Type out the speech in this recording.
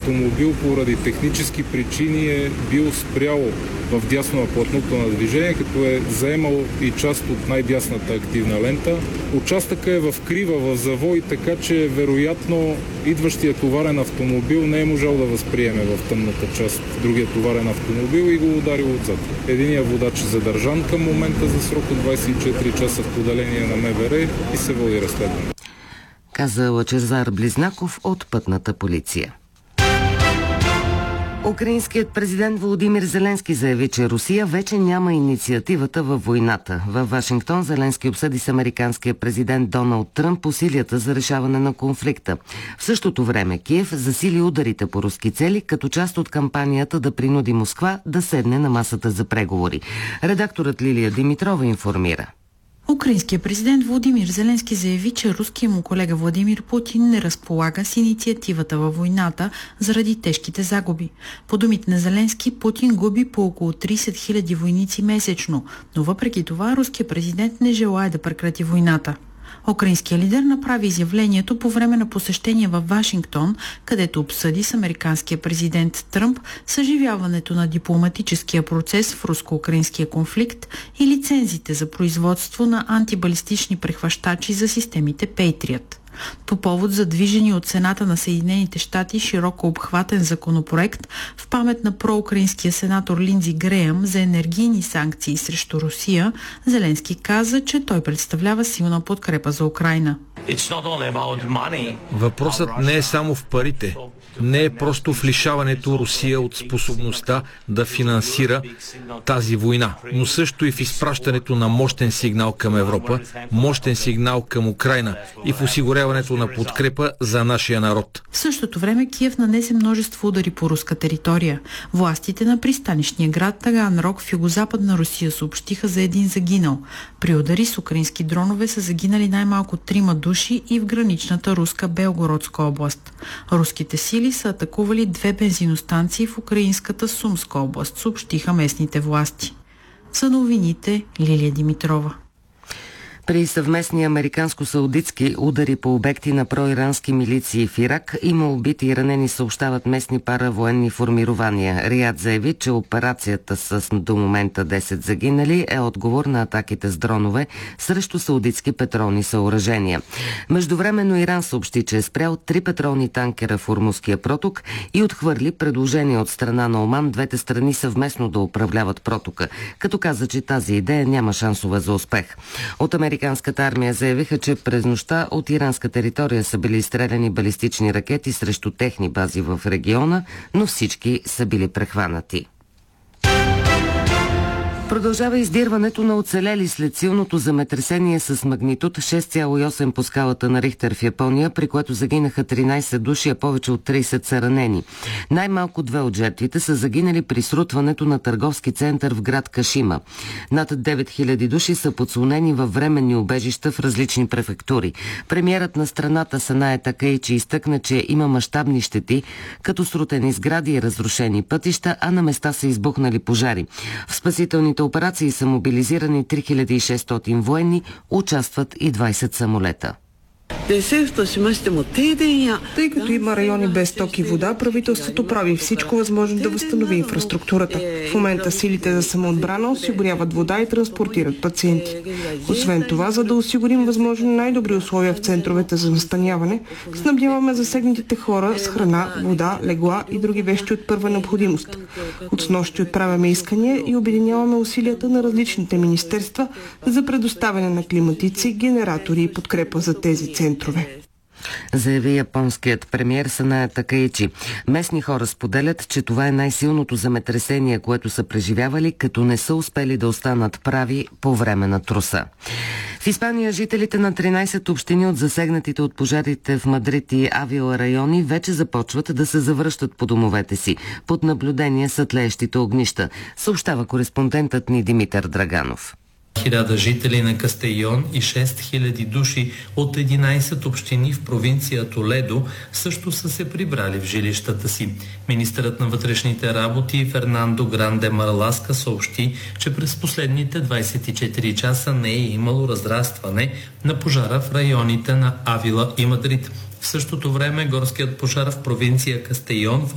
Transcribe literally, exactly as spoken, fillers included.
автомобил поради технически причини е бил спрял в дясно на платното на движение, като е заемал и част от най-дясната активна лента. Участъкът е в крива, в завой, така че вероятно идващия товарен автомобил не е можал да възприеме в тъмната част другия товарен автомобил и го ударил отзад. Единият водач е задържан към момента за срок от двадесет и четири часа в поделение на МВР и се води разследване. Каза Лъчезар Близнаков от Пътната полиция. Украинският президент Володимир Зеленски заяви, че Русия вече няма инициативата във войната. Във Вашингтон Зеленски обсъди с американския президент Доналд Тръмп усилията за решаване на конфликта. В същото време Киев засили ударите по руски цели, като част от кампанията да принуди Москва да седне на масата за преговори. Редакторът Лилия Димитрова информира. Украинският президент Володимир Зеленски заяви, че руският му колега Владимир Путин не разполага с инициативата във войната заради тежките загуби. По думите на Зеленски, Путин губи по около тридесет хиляди войници месечно, но въпреки това руският президент не желае да прекрати войната. Украинският лидер направи изявлението по време на посещение в Вашингтон, където обсъди с американския президент Тръмп съживяването на дипломатическия процес в руско-украинския конфликт и лицензите за производство на антибалистични прехващачи за системите Patriot. По повод задвижени от Сената на Съединените щати широко обхватен законопроект в памет на проукраинския сенатор Линдзи Греъм за енергийни санкции срещу Русия, Зеленски каза, че той представлява силна подкрепа за Украйна. Въпросът не е само в парите. Не е просто в лишаването Русия от способността да финансира тази война, но също и в изпращането на мощен сигнал към Европа, мощен сигнал към Украйна и в осигуряването на подкрепа за нашия народ. В същото време Киев нанесе множество удари по руска територия. Властите на пристанищния град Таганрог в югозападна Русия съобщиха за един загинал. При удари с украински дронове са загинали най-малко трима души и в граничната руска Белгородска област. Руските сили са атакували две бензиностанции в украинската Сумска област, съобщиха местните власти. За новините Лилия Димитрова. При съвместни американско-саудитски удари по обекти на проирански милиции в Ирак има убити и ранени, съобщават местни паравоенни формирования. Риад заяви, че операцията с до момента десет загинали е отговор на атаките с дронове срещу саудитски петролни съоръжения. Междувременно Иран съобщи, че е спрял три петролни танкера в Ормузския проток и отхвърли предложение от страна на Оман двете страни съвместно да управляват протока, като каза, че тази идея няма шансове за успех. От Американската армия заявиха, че през нощта от иранска територия са били изстреляни балистични ракети срещу техни бази в региона, но всички са били прехванати. Продължава издирването на оцелели след силното земетресение с магнитуд шест цяло и осем по скалата на Рихтер в Япония, при което загинаха тринадесет души, а повече от тридесет са ранени. Най-малко две от жертвите са загинали при срутването на търговски център в град Кашима. Над девет хиляди души са подслонени във временни убежища в различни префектури. Премиерът на страната Санае Такаичи изтъкна, че има мащабни щети, като срутени сгради и разрушени пътища, а на места са избухнали пожари. В спасителните операции са мобилизирани три хиляди и шестстотин военни, участват и двадесет самолета. Тъй като има райони без ток и вода, правителството прави всичко възможно да възстанови инфраструктурата. В момента силите за самоотбрана осигуряват вода и транспортират пациенти. Освен това, за да осигурим възможно най-добри условия в центровете за настаняване, снабдяваме засегнатите хора с храна, вода, легла и други вещи от първа необходимост. От снощи отправяме искания и обединяваме усилията на различните министерства за предоставяне на климатици, генератори и подкрепа за тези центрове. Заяви японският премиер Санае Такаичи. Местни хора споделят, че това е най-силното земетресение, което са преживявали, като не са успели да останат прави по време на труса. В Испания жителите на тринадесет общини от засегнатите от пожарите в Мадрид и Авила райони вече започват да се завръщат по домовете си под наблюдение са тлеещите огнища, съобщава кореспондентът ни Димитър Драганов. Хиляда жители на Кастейон и шест хиляди души от единадесет общини в провинция Толедо също са се прибрали в жилищата си. Министърът на вътрешните работи Фернандо Гранде Марласка съобщи, че през последните двадесет и четири часа не е имало разрастване на пожара в районите на Авила и Мадрид. В същото време горският пожар в провинция Кастейон в